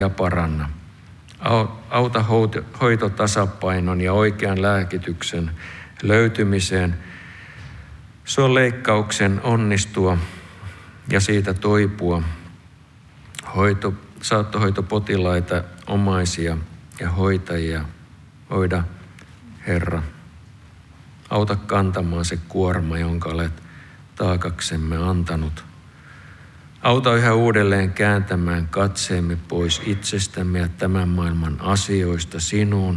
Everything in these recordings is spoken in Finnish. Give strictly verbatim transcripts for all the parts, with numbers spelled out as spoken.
ja paranna. Auta hoitotasapainon ja oikean lääkityksen löytymiseen. Suo leikkauksen onnistua ja siitä toipua. Hoito, saattohoitopotilaita, omaisia ja hoitajia. Hoida, Herra. Auta kantamaan se kuorma, jonka olet taakaksemme antanut. Auta yhä uudelleen kääntämään katseemme pois itsestämme ja tämän maailman asioista sinuun,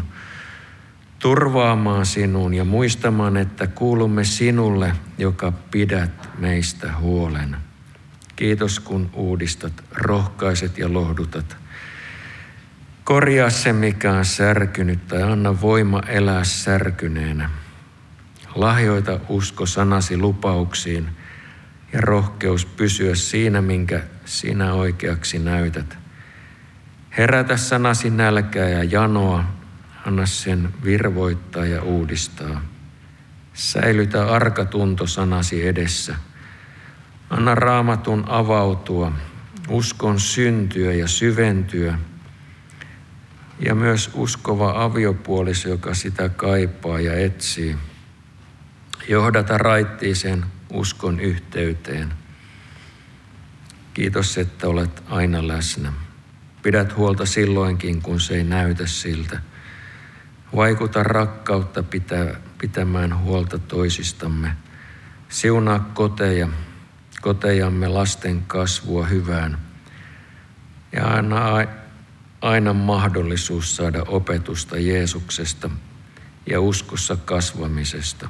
turvaamaan sinuun ja muistamaan, että kuulumme sinulle, joka pidät meistä huolen. Kiitos, kun uudistat, rohkaiset ja lohdutat. Korjaa se, mikä on särkynyt, tai anna voima elää särkyneenä. Lahjoita usko sanasi lupauksiin ja rohkeus pysyä siinä, minkä sinä oikeaksi näytät. Herätä sanasi nälkää ja janoa, anna sen virvoittaa ja uudistaa. Säilytä arka tunto sanasi edessä. Anna Raamatun avautua, uskon syntyä ja syventyä. Ja myös uskova aviopuoliso, joka sitä kaipaa ja etsii. Johdata raittiiseen uskon yhteyteen. Kiitos, että olet aina läsnä. Pidät huolta silloinkin, kun se ei näytä siltä. Vaikuta rakkautta pitää, pitämään huolta toisistamme. Siunaa koteja, kotejamme lasten kasvua hyvään. Ja anna aina mahdollisuus saada opetusta Jeesuksesta ja uskossa kasvamisesta.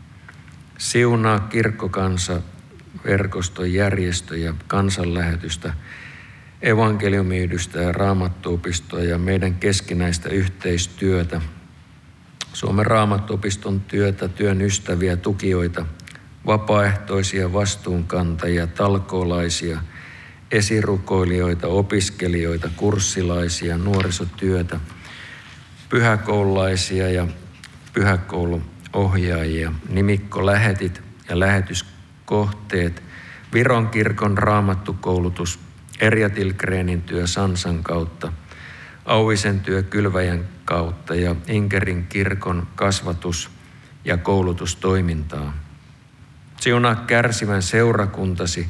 Siunaa kirkkokansa, verkoston järjestöjä, kansanlähetystä, evankeliumiyhdystä ja raamattuopistoa ja meidän keskinäistä yhteistyötä, Suomen raamattuopiston työtä, työn ystäviä, tukijoita, vapaaehtoisia vastuunkantajia, talkoolaisia, esirukoilijoita, opiskelijoita, kurssilaisia, nuorisotyötä, pyhäkoululaisia ja pyhäkouluohjaajia, nimikkolähetit ja lähetyskohteet, Viron kirkon raamattukoulutus, Erja Tilgrenin työ Sansan kautta, Auvisen työ Kylväjän kautta ja Inkerin kirkon kasvatus- ja koulutustoimintaa. Siunaa kärsivän seurakuntasi,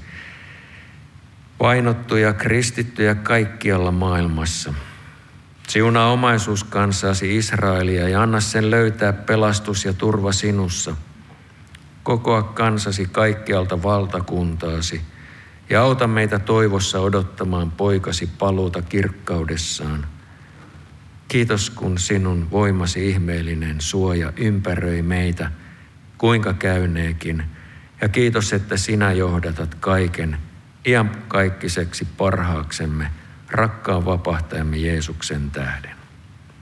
vainottuja kristittyjä kaikkialla maailmassa. Siunaa omaisuuskansasi Israelia ja anna sen löytää pelastus ja turva sinussa. Kokoa kansasi kaikkialta valtakuntaasi ja auta meitä toivossa odottamaan poikasi paluuta kirkkaudessaan. Kiitos, kun sinun voimasi ihmeellinen suoja ympäröi meitä, kuinka käyneekin. Ja kiitos, että sinä johdatat kaiken iankaikkisesti parhaaksemme, rakkaan vapahtajamme Jeesuksen tähden.